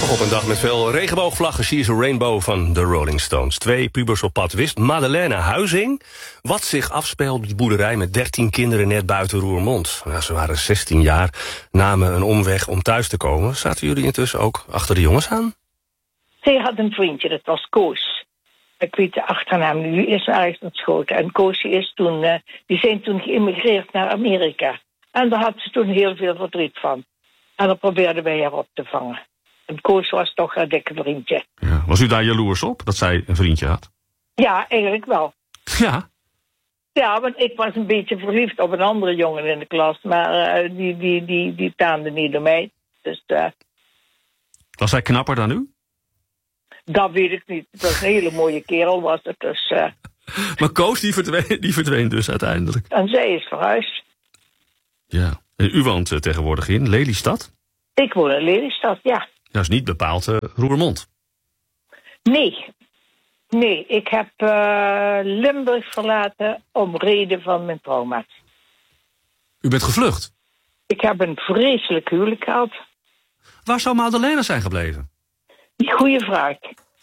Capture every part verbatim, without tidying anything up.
Op een dag met veel regenboogvlaggen, She's a Rainbow van de Rolling Stones. Twee pubers op pad. Wist Madeleine Huizing wat zich afspeelt op die boerderij met dertien kinderen net buiten Roermond? Nou, ze waren zestien jaar, namen een omweg om thuis te komen. Zaten jullie intussen ook achter de jongens aan? Zij had een vriendje, dat was Koos. Ik weet de achternaam nu, die is ergens ontschoten. En Koos die is toen, uh, die zijn toen geïmmigreerd naar Amerika. En daar had ze toen heel veel verdriet van. En dan probeerden wij haar op te vangen. En Koos was toch een dikke vriendje. Ja, was u daar jaloers op, dat zij een vriendje had? Ja, eigenlijk wel. Ja? Ja, want ik was een beetje verliefd op een andere jongen in de klas. Maar uh, die, die, die, die taande niet door mij. Dus, uh, was hij knapper dan u? Dat weet ik niet. Het was een hele mooie kerel, was het. Dus, uh, maar Koos, die verdween, die verdween dus uiteindelijk. En zij is verhuisd. Ja. En u woont uh, tegenwoordig in Lelystad? Ik woon in Lelystad, ja. Dat is niet bepaald uh, Roermond. Nee. Nee, ik heb uh, Limburg verlaten om reden van mijn trauma's. U bent gevlucht? Ik heb een vreselijk huwelijk gehad. Waar zou Madeleine zijn gebleven? Die goede vraag.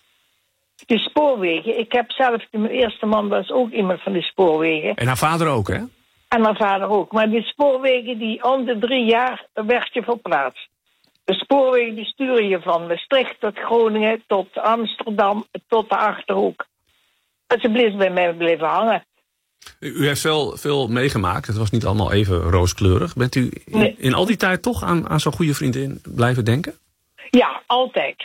De spoorwegen. Ik heb zelf, mijn eerste man was ook iemand van de spoorwegen. En haar vader ook, hè? En haar vader ook. Maar die spoorwegen, die om de drie jaar werd je verplaatst. De spoorwegen die sturen je van Maastricht tot Groningen, tot Amsterdam, tot de Achterhoek. En ze bleef bij mij blijven hangen. U heeft veel, veel meegemaakt. Het was niet allemaal even rooskleurig. Bent u in, nee. in al die tijd toch aan, aan zo'n goede vriendin blijven denken? Ja, altijd.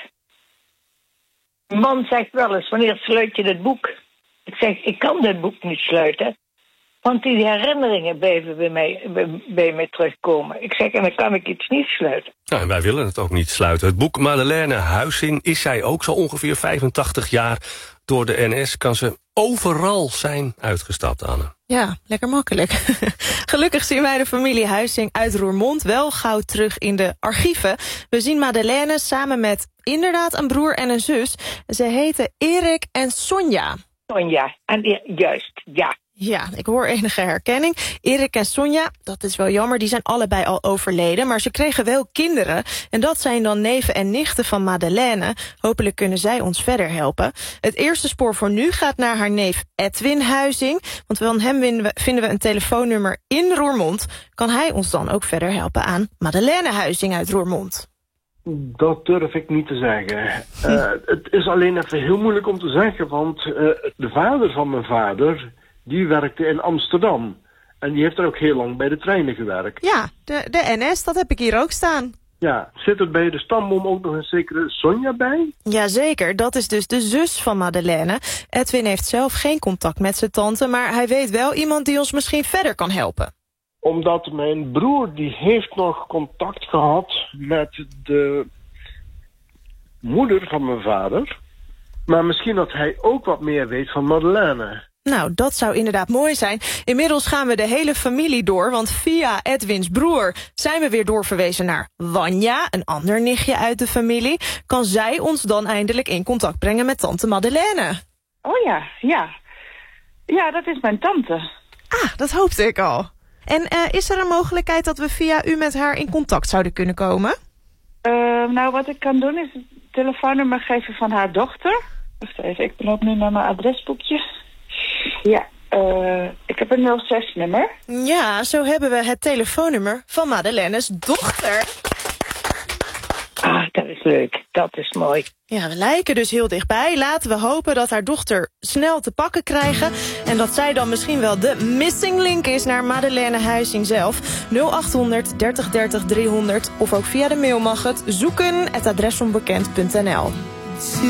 Mijn man zegt wel eens, wanneer sluit je dit boek? Ik zeg, ik kan dit boek niet sluiten. Want die herinneringen blijven bij mij, bij, bij mij terugkomen. Ik zeg, en dan kan ik iets niet sluiten. Nou, en wij willen het ook niet sluiten. Het boek Madeleine Huizing, is zij ook zo ongeveer vijfentachtig jaar. Door de N S kan ze overal zijn uitgestapt, Anne. Ja, lekker makkelijk. Gelukkig zien wij de familie Huizing uit Roermond wel gauw terug in de archieven. We zien Madeleine samen met inderdaad een broer en een zus. Ze heten Erik en Sonja. Sonja, en juist, ja. Ja, ik hoor enige herkenning. Erik en Sonja, dat is wel jammer, die zijn allebei al overleden. Maar ze kregen wel kinderen. En dat zijn dan neven en nichten van Madeleine. Hopelijk kunnen zij ons verder helpen. Het eerste spoor voor nu gaat naar haar neef Edwin Huizing. Want van hem vinden we een telefoonnummer in Roermond. Kan hij ons dan ook verder helpen aan Madeleine Huizing uit Roermond? Dat durf ik niet te zeggen. Uh, het is alleen even heel moeilijk om te zeggen. Want uh, de vader van mijn vader, die werkte in Amsterdam. En die heeft er ook heel lang bij de treinen gewerkt. Ja, de, de N S, dat heb ik hier ook staan. Ja, zit er bij de stamboom ook nog een zekere Sonja bij? Jazeker, dat is dus de zus van Madeleine. Edwin heeft zelf geen contact met zijn tante, maar hij weet wel iemand die ons misschien verder kan helpen. Omdat mijn broer, die heeft nog contact gehad met de moeder van mijn vader. Maar misschien dat hij ook wat meer weet van Madeleine. Nou, dat zou inderdaad mooi zijn. Inmiddels gaan we de hele familie door, want via Edwins broer zijn we weer doorverwezen naar Wanja, een ander nichtje uit de familie. Kan zij ons dan eindelijk in contact brengen met tante Madeleine? Oh ja, ja. Ja, dat is mijn tante. Ah, dat hoopte ik al. En uh, is er een mogelijkheid dat we via u met haar in contact zouden kunnen komen? Uh, nou, wat ik kan doen is het telefoonnummer geven van haar dochter. Wacht even, ik loop nu naar mijn adresboekje. Ja, uh, ik heb een nul zes nummer. Ja, zo hebben we het telefoonnummer van Madeleine's dochter. Ah, dat is leuk. Dat is mooi. Ja, we lijken dus heel dichtbij. Laten we hopen dat haar dochter snel te pakken krijgen. En dat zij dan misschien wel de missing link is naar Madeleine Huizing zelf. nul acht honderd dertig dertig driehonderd. Of ook via de mail mag het. Zoeken, het adres onbekend punt n l.